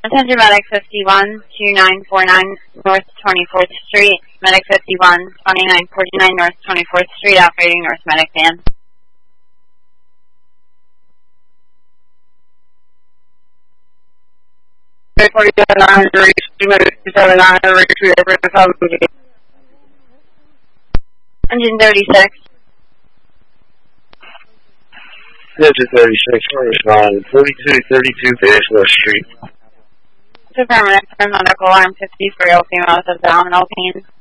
Attention Medic 51, 2949 North 24th Street. Medic 51, 2949 North 24th Street, operating North Medic van. Engine 36. Engine 36, respond 4232 Bachelor Street. To permanent for medical alarm 50 for female with abdominal pain.